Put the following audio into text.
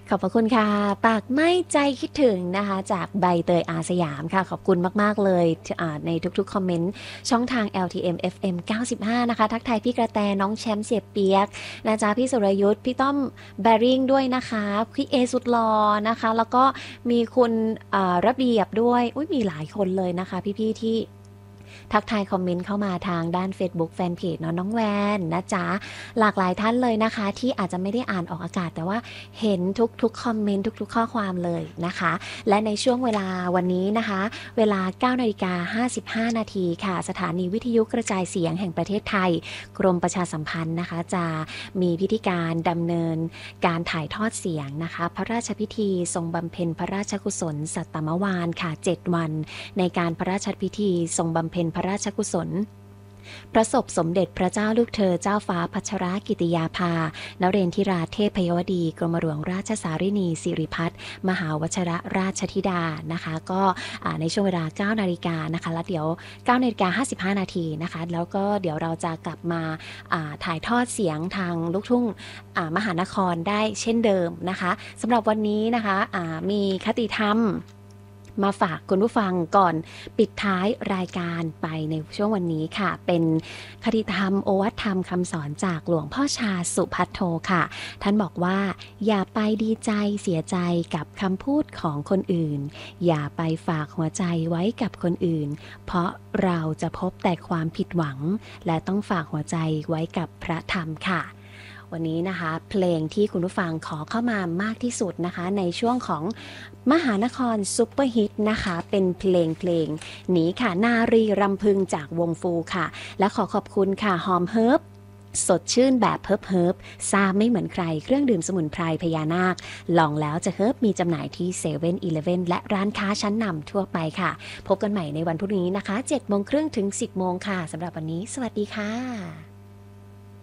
ขอบพระคุณค่ะปากไม่ใจคิดถึงนะคะจากใบเตยอาสยามค่ะขอบคุณมากๆเลยในทุกๆคอมเมนต์ช่องทาง LTM FM 95นะคะทักทายพี่กระแตน้องแชมป์เสียเปียกนะจ๊ะพี่สุรยุทธพี่ต้อมแบริ่งด้วยนะคะพี่เอสุดหล่อนะคะแล้วก็มีคุณระเบียบด้วยอุ้ยมีหลายคนเลยนะคะพี่ๆที่ทักทายคอมเมนต์เข้ามาทางด้าน Facebook Fanpage เนาะน้องแวนนะจ๊ะหลากหลายท่านเลยนะคะที่อาจจะไม่ได้อ่านออกอากาศแต่ว่าเห็นทุกๆคอมเมนต์ทุกๆข้อความเลยนะคะและในช่วงเวลาวันนี้นะคะเวลา 9:55 นาทีค่ะสถานีวิทยุกระจายเสียงแห่งประเทศไทยกรมประชาสัมพันธ์นะคะจะมีพิธีการดำเนินการถ่ายทอดเสียงนะคะพระราชพิธีทรงบำเพ็ญพระราชกุศลสัตตมวานค่ะ7วันในการพระราชพิธีทรงบำเพ็ญพระราชกุศลพระศพสมเด็จพระเจ้าลูกเธอเจ้าฟ้าพัชรกิติยาภานเรนทิราเทพยวดีกรมหลวงราชสารินีสิริพัฒน์มหาวชิรราชธิดานะคะก็ในช่วงเวลา 9 นาฬิกานะคะแล้วเดี๋ยว 9:55 นาทีนะคะแล้วก็เดี๋ยวเราจะกลับมาถ่ายทอดเสียงทางลูกทุ่งมหานครได้เช่นเดิมนะคะสำหรับวันนี้นะคะมีคติธรรมมาฝากคุณผู้ฟังก่อนปิดท้ายรายการไปในช่วงวันนี้ค่ะเป็นคติธรรมโอวัตธรรมคำสอนจากหลวงพ่อชาสุภัทโทค่ะท่านบอกว่าอย่าไปดีใจเสียใจกับคำพูดของคนอื่นอย่าไปฝากหัวใจไว้กับคนอื่นเพราะเราจะพบแต่ความผิดหวังและต้องฝากหัวใจไว้กับพระธรรมค่ะวันนี้นะคะเพลงที่คุณผู้ฟังขอเข้ามามากที่สุดนะคะในช่วงของมหานครซุปเปอร์ฮิตนะคะเป็นเพลงนี้ค่ะนารีรำพึงจากวงฟูค่ะและขอขอบคุณค่ะหอมเฮิร์บสดชื่นแบบเฮิร์บซาไม่เหมือนใครเครื่องดื่มสมุนไพรพญานาคลองแล้วจะเฮิร์บมีจำหน่ายที่เซเว่นอีเลฟเว่นและร้านค้าชั้นนำทั่วไปค่ะพบกันใหม่ในวันพรุ่งนี้นะคะ7:30 ถึง 10:00 ค่ะสำหรับวันนี้สวัสดีค่ะ